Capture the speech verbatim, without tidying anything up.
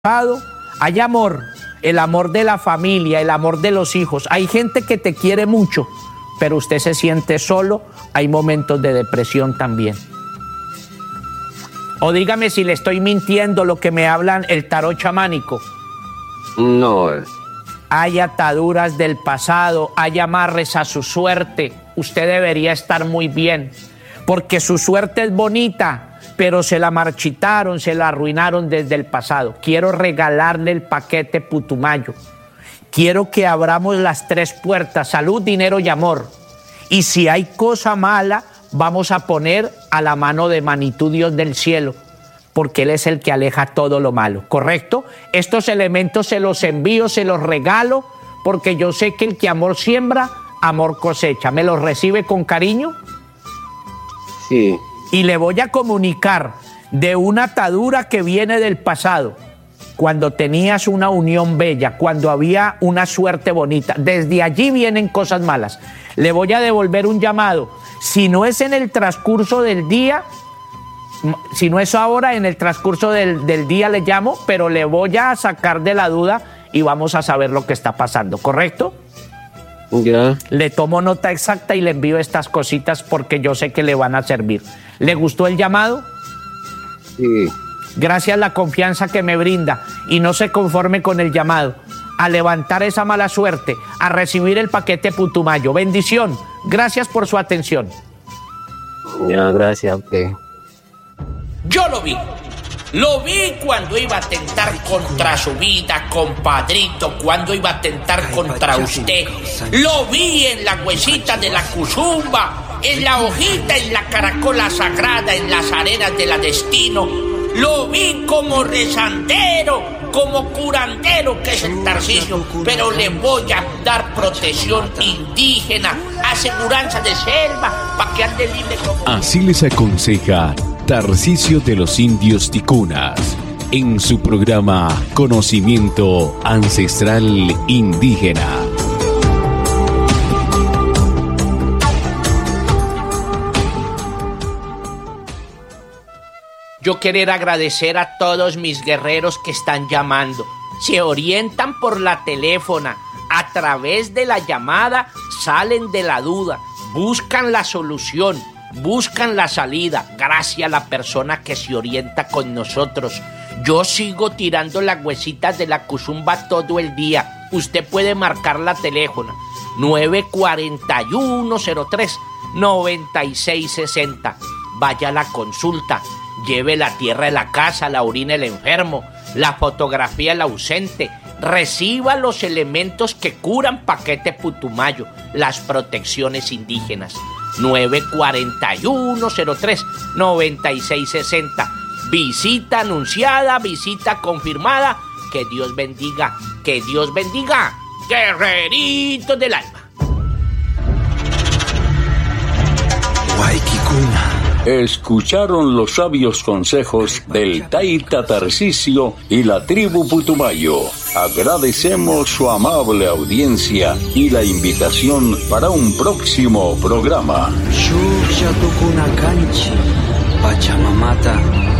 Hay amor, el amor de la familia, el amor de los hijos. Hay gente que te quiere mucho, pero usted se siente solo. Hay momentos de depresión también. O dígame si le estoy mintiendo lo que me hablan el tarot chamánico. No. Hay ataduras del pasado, hay amarres a su suerte. Usted debería estar muy bien, porque su suerte es bonita, pero se la marchitaron, se la arruinaron desde el pasado. Quiero regalarle el paquete Putumayo. Quiero que abramos las tres puertas: salud, dinero y amor. Y si hay cosa mala, vamos a poner a la mano de Manitú, Dios del cielo, porque Él es el que aleja todo lo malo, ¿correcto? Estos elementos se los envío, se los regalo, porque yo sé que el que amor siembra, amor cosecha. ¿Me los recibe con cariño? Sí. Y le voy a comunicar de una atadura que viene del pasado, cuando tenías una unión bella, cuando había una suerte bonita. Desde allí vienen cosas malas. Le voy a devolver un llamado. Si no es en el transcurso del día, si no es ahora, en el transcurso del, del día le llamo, pero le voy a sacar de la duda y vamos a saber lo que está pasando, ¿correcto? Ya. Le tomo nota exacta y le envío estas cositas porque yo sé que le van a servir. ¿Le gustó el llamado? Sí. Gracias a la confianza que me brinda, y no se conforme con el llamado, a levantar esa mala suerte, a recibir el paquete Putumayo. Bendición. Gracias por su atención. Ya, gracias a usted. Yo lo vi. Lo vi cuando iba a atentar contra su vida, compadrito, cuando iba a atentar contra usted. Lo vi en la huesita de la cuzumba, en la hojita, en la caracola sagrada, en las arenas de la destino. Lo vi como rezandero, como curandero, que es el Tarcisio, pero le voy a dar protección indígena, aseguranza de selva, para que ande libre como... Así les aconseja Tarcisio de los Indios Ticunas en su programa Conocimiento Ancestral Indígena. Yo querer agradecer a todos mis guerreros que están llamando. Se orientan por la teléfona, a través de la llamada salen de la duda, buscan la solución, buscan la salida, gracias a la persona que se orienta con nosotros. Yo sigo tirando las huesitas de la cuzumba todo el día. Usted puede marcar la teléfono nueve cuatro uno cero tres nueve seis seis cero. Vaya a la consulta, lleve la tierra de la casa, la orina del enfermo, la fotografía del ausente, reciba los elementos que curan paquete Putumayo, las protecciones indígenas. nueve cuatro uno cero tres nueve seis seis cero. Visita anunciada, visita confirmada. Que Dios bendiga, que Dios bendiga, guerreritos del alma. Escucharon los sabios consejos del Taita Tarcisio y la tribu Putumayo. Agradecemos su amable audiencia y la invitación para un próximo programa. Pachamamata